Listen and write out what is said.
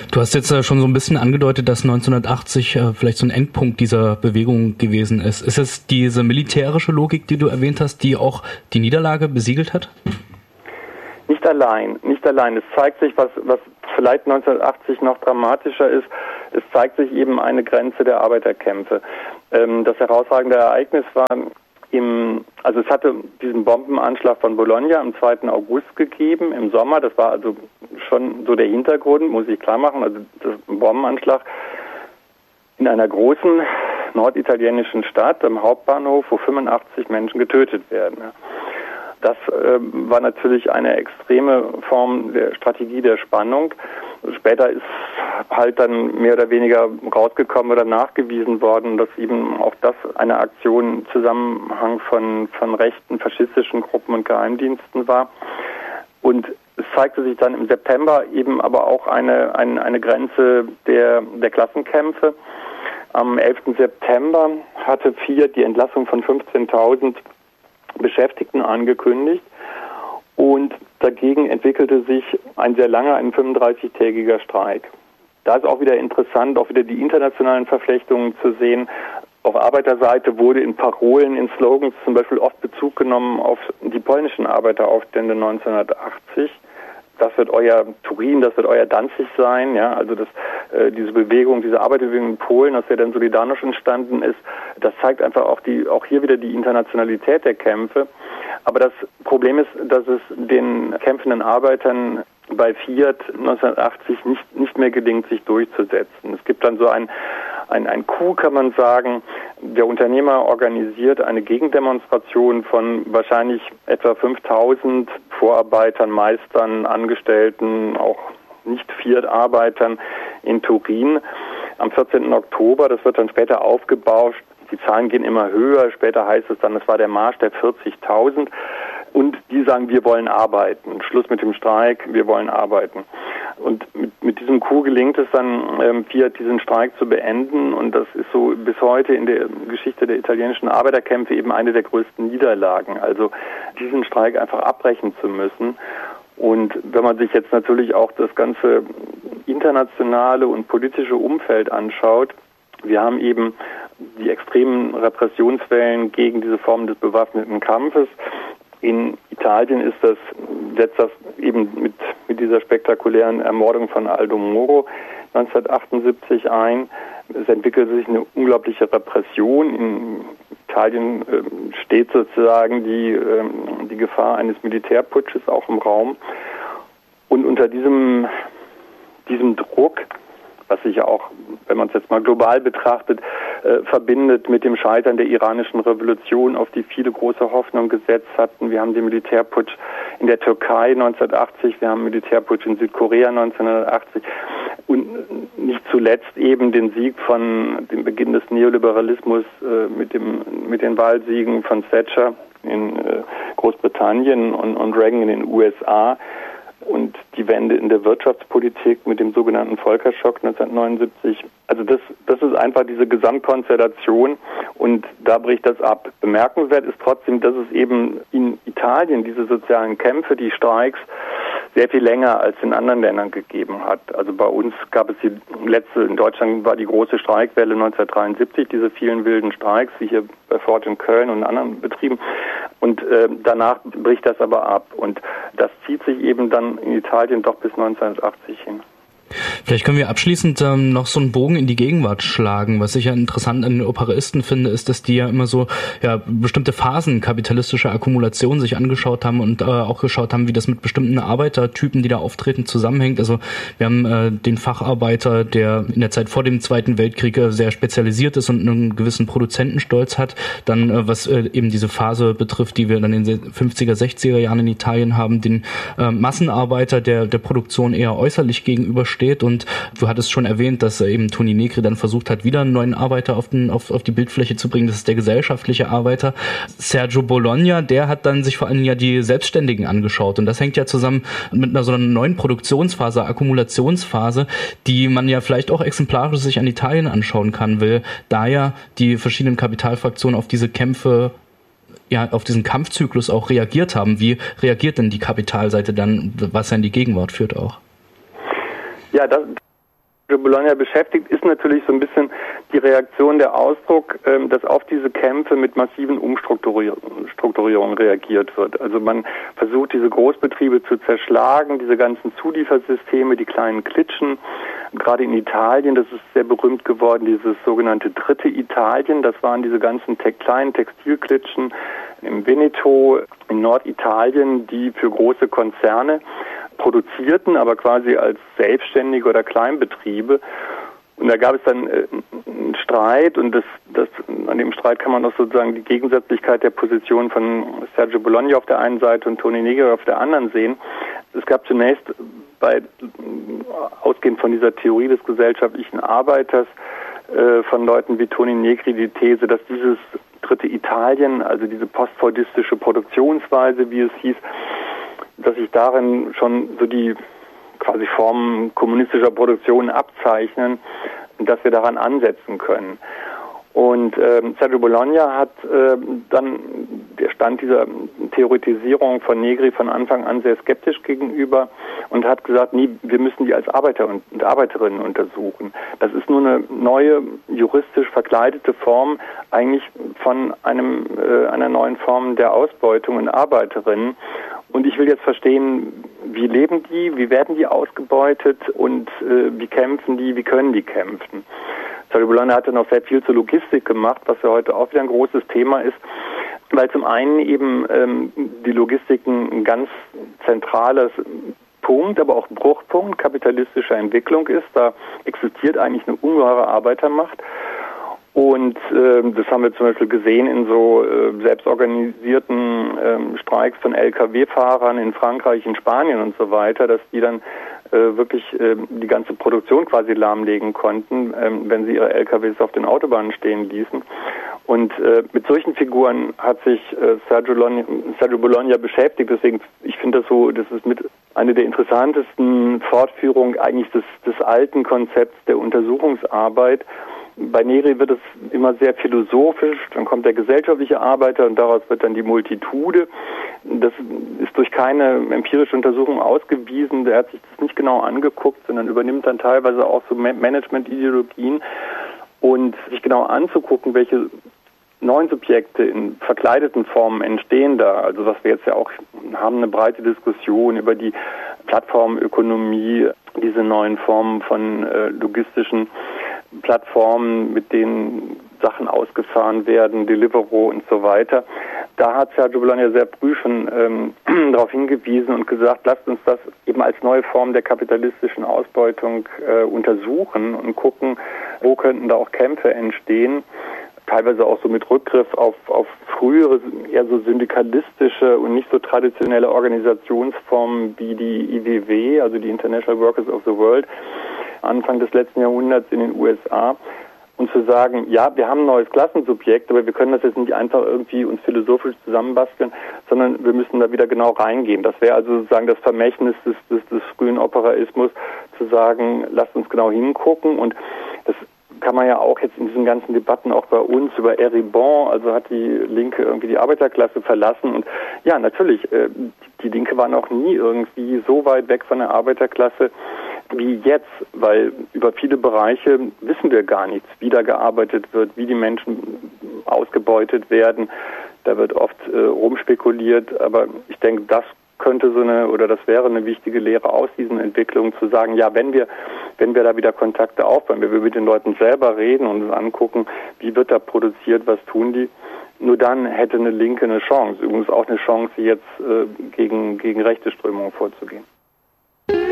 Du hast jetzt schon so ein bisschen angedeutet, dass 1980 vielleicht so ein Endpunkt dieser Bewegung gewesen ist. Ist es diese militärische Logik, die du erwähnt hast, die auch die Niederlage besiegelt hat? Nicht allein. Es zeigt sich, was vielleicht 1980 noch dramatischer ist, es zeigt sich eben eine Grenze der Arbeiterkämpfe. Das herausragende Ereignis war es hatte diesen Bombenanschlag von Bologna am 2. August gegeben, im Sommer. Das war also schon so der Hintergrund, muss ich klar machen. Also das Bombenanschlag in einer großen norditalienischen Stadt am Hauptbahnhof, wo 85 Menschen getötet werden. Das war natürlich eine extreme Form der Strategie der Spannung. Später ist halt dann mehr oder weniger rausgekommen oder nachgewiesen worden, dass eben auch das eine Aktion im Zusammenhang von rechten faschistischen Gruppen und Geheimdiensten war. Und es zeigte sich dann im September eben aber auch eine Grenze der Klassenkämpfe. Am 11. September hatte Fiat die Entlassung von 15.000 Beschäftigten angekündigt und dagegen entwickelte sich ein sehr langer, ein 35-tägiger Streik. Da ist auch wieder interessant, auch wieder die internationalen Verflechtungen zu sehen. Auf Arbeiterseite wurde in Parolen, in Slogans zum Beispiel oft Bezug genommen auf die polnischen Arbeiteraufstände 1980. Das wird euer Turin, das wird euer Danzig sein, ja, also diese Bewegung, diese Arbeiterbewegung in Polen, aus der dann Solidarność entstanden ist, das zeigt einfach auch hier wieder die Internationalität der Kämpfe. Aber das Problem ist, dass es den kämpfenden Arbeitern bei Fiat 1980 nicht mehr gelingt, sich durchzusetzen. Es gibt dann so ein Coup, kann man sagen. Der Unternehmer organisiert eine Gegendemonstration von wahrscheinlich etwa 5.000 Vorarbeitern, Meistern, Angestellten, auch Nicht-Fiat-Arbeitern in Turin am 14. Oktober. Das wird dann später aufgebauscht. Die Zahlen gehen immer höher. Später heißt es dann, es war der Marsch der 40.000. Und die sagen, wir wollen arbeiten. Schluss mit dem Streik, wir wollen arbeiten. Und mit diesem Coup gelingt es dann, Fiat diesen Streik zu beenden. Und das ist so bis heute in der Geschichte der italienischen Arbeiterkämpfe eben eine der größten Niederlagen. Also diesen Streik einfach abbrechen zu müssen. Und wenn man sich jetzt natürlich auch das ganze internationale und politische Umfeld anschaut, wir haben eben die extremen Repressionswellen gegen diese Form des bewaffneten Kampfes. In Italien setzt das eben mit dieser spektakulären Ermordung von Aldo Moro 1978 ein. Es entwickelt sich eine unglaubliche Repression. In Italien steht sozusagen die Gefahr eines Militärputsches auch im Raum. Und unter diesem Druck, was sich ja auch, wenn man es jetzt mal global betrachtet, verbindet mit dem Scheitern der iranischen Revolution, auf die viele große Hoffnung gesetzt hatten. Wir haben den Militärputsch in der Türkei 1980, wir haben den Militärputsch in Südkorea 1980 und nicht zuletzt eben den Sieg von dem Beginn des Neoliberalismus mit den Wahlsiegen von Thatcher in Großbritannien und Reagan in den USA. Und die Wende in der Wirtschaftspolitik mit dem sogenannten Volkerschock 1979. Also das ist einfach diese Gesamtkonstellation und da bricht das ab. Bemerkenswert ist trotzdem, dass es eben in Italien diese sozialen Kämpfe, die Streiks, sehr viel länger als in anderen Ländern gegeben hat. Also bei uns gab es in Deutschland war die große Streikwelle 1973, diese vielen wilden Streiks, wie hier bei Ford in Köln und anderen Betrieben. Und danach bricht das aber ab. Und das zieht sich eben dann in Italien doch bis 1980 hin. Vielleicht können wir abschließend noch so einen Bogen in die Gegenwart schlagen. Was ich ja interessant an den Operisten finde, ist, dass die ja immer so bestimmte Phasen kapitalistischer Akkumulation sich angeschaut haben und auch geschaut haben, wie das mit bestimmten Arbeitertypen, die da auftreten, zusammenhängt. Also wir haben den Facharbeiter, der in der Zeit vor dem Zweiten Weltkrieg sehr spezialisiert ist und einen gewissen Produzentenstolz hat. Dann, was eben diese Phase betrifft, die wir dann in den 50er, 60er Jahren in Italien haben, den Massenarbeiter, der Produktion eher äußerlich gegenübersteht. Und du hattest schon erwähnt, dass eben Toni Negri dann versucht hat, wieder einen neuen Arbeiter auf die Bildfläche zu bringen. Das ist der gesellschaftliche Arbeiter. Sergio Bologna, der hat dann sich vor allem ja die Selbstständigen angeschaut. Und das hängt ja zusammen mit so einer neuen Produktionsphase, Akkumulationsphase, die man ja vielleicht auch exemplarisch sich an Italien anschauen kann, weil da ja die verschiedenen Kapitalfraktionen auf diese Kämpfe, auf diesen Kampfzyklus auch reagiert haben. Wie reagiert denn die Kapitalseite dann, was ja in die Gegenwart führt auch? Ja, Bologna beschäftigt, ist natürlich so ein bisschen die Reaktion, der Ausdruck, dass auf diese Kämpfe mit massiven Umstrukturierungen reagiert wird. Also man versucht, diese Großbetriebe zu zerschlagen, diese ganzen Zuliefersysteme, die kleinen Klitschen. Gerade in Italien, das ist sehr berühmt geworden, dieses sogenannte dritte Italien, das waren diese ganzen kleinen Textilklitschen im Veneto, in Norditalien, die für große Konzerne produzierten, aber quasi als Selbstständige oder Kleinbetriebe. Und da gab es dann einen Streit und an dem Streit kann man auch sozusagen die Gegensätzlichkeit der Position von Sergio Bologna auf der einen Seite und Toni Negri auf der anderen sehen. Es gab zunächst ausgehend von dieser Theorie des gesellschaftlichen Arbeiters von Leuten wie Toni Negri die These, dass dieses dritte Italien, also diese postfordistische Produktionsweise, wie es hieß, dass sich darin schon so die quasi Formen kommunistischer Produktion abzeichnen und dass wir daran ansetzen können. Und Sergio Bologna hat der stand dieser Theoretisierung von Negri von Anfang an sehr skeptisch gegenüber und hat gesagt, wir müssen die als Arbeiter und Arbeiterinnen untersuchen. Das ist nur eine neue, juristisch verkleidete Form eigentlich von einer neuen Form der Ausbeutung in Arbeiterinnen. Und ich will jetzt verstehen, wie leben die, wie werden die ausgebeutet und wie kämpfen die, wie können die kämpfen. Sergio Bologna hat dann auch sehr viel zur Logistik gemacht, was ja heute auch wieder ein großes Thema ist, weil zum einen eben die Logistik ein ganz zentrales Punkt, aber auch ein Bruchpunkt kapitalistischer Entwicklung ist. Da existiert eigentlich eine ungeheure Arbeitermacht. Und das haben wir zum Beispiel gesehen in so selbstorganisierten Streiks von Lkw-Fahrern in Frankreich, in Spanien und so weiter, dass die dann wirklich die ganze Produktion quasi lahmlegen konnten, wenn sie ihre LKWs auf den Autobahnen stehen ließen. Und mit solchen Figuren hat sich Sergio Bologna beschäftigt. Deswegen, ich finde das ist mit eine der interessantesten Fortführungen eigentlich des alten Konzepts der Untersuchungsarbeit. Bei Negri wird es immer sehr philosophisch, dann kommt der gesellschaftliche Arbeiter und daraus wird dann die Multitude. Das ist durch keine empirische Untersuchung ausgewiesen, der hat sich das nicht genau angeguckt, sondern übernimmt dann teilweise auch so Management-Ideologien und sich genau anzugucken, welche neuen Subjekte in verkleideten Formen entstehen da. Also was wir jetzt ja auch haben, eine breite Diskussion über die Plattformökonomie, diese neuen Formen von logistischen Plattformen, mit denen Sachen ausgefahren werden, Deliveroo und so weiter. Da hat Sergio Bologna sehr früh schon darauf hingewiesen und gesagt, lasst uns das eben als neue Form der kapitalistischen Ausbeutung untersuchen und gucken, wo könnten da auch Kämpfe entstehen. Teilweise auch so mit Rückgriff auf frühere, eher so syndikalistische und nicht so traditionelle Organisationsformen wie die IWW, also die International Workers of the World, Anfang des letzten Jahrhunderts in den USA. Und zu sagen, ja, wir haben ein neues Klassensubjekt, aber wir können das jetzt nicht einfach irgendwie uns philosophisch zusammenbasteln, sondern wir müssen da wieder genau reingehen. Das wäre also sozusagen das Vermächtnis des frühen Operaismus, zu sagen, lasst uns genau hingucken. Und das kann man ja auch jetzt in diesen ganzen Debatten auch bei uns über Eribon, also hat die Linke irgendwie die Arbeiterklasse verlassen. Und ja, natürlich, die Linke war noch nie irgendwie so weit weg von der Arbeiterklasse wie jetzt, weil über viele Bereiche wissen wir gar nichts, wie da gearbeitet wird, wie die Menschen ausgebeutet werden. Da wird oft rumspekuliert, aber ich denke, das wäre eine wichtige Lehre aus diesen Entwicklungen, zu sagen, ja, wenn wir da wieder Kontakte aufbauen, wenn wir mit den Leuten selber reden und uns angucken, wie wird da produziert, was tun die, nur dann hätte eine Linke eine Chance, übrigens auch eine Chance, jetzt gegen rechte Strömungen vorzugehen.